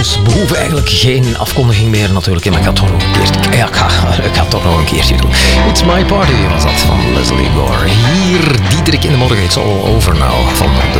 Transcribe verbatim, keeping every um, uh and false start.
We behoeven eigenlijk geen afkondiging meer natuurlijk. Maar ik ga het toch nog een keertje, ja, ik ga, ik ga het toch nog een keertje doen. It's My Party was dat van Leslie Gore. Hier, Diederik in de morgen. It's all over now van de